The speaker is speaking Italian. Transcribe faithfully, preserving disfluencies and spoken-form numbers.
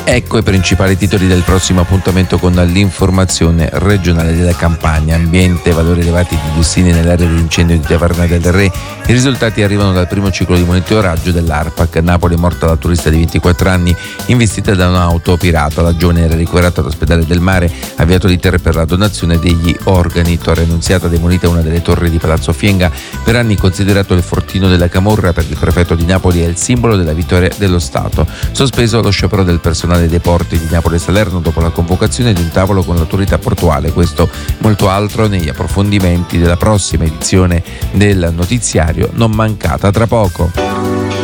Ecco i principali titoli del prossimo appuntamento con l'informazione regionale della Campania. Ambiente, valori elevati di diossine nell'area dell'incendio di Taverna del Re. I risultati arrivano dal primo ciclo di monitoraggio dell'ARPAC. Napoli, morta la turista di ventiquattro anni investita da un'auto pirata. La giovane era ricoverata all'ospedale del Mare, avviato l'iter per la donazione degli organi. Torre Annunziata, demolita una delle torri di Palazzo Fienga, per anni considerato il fortino della camorra. Per il prefetto di Napoli è il simbolo della vittoria dello Stato. Sospeso lo sciopero del personale dei porti di Napoli e Salerno dopo la convocazione di un tavolo con l'autorità portuale. Questo molto altro negli approfondimenti della prossima edizione del notiziario, non mancata tra poco.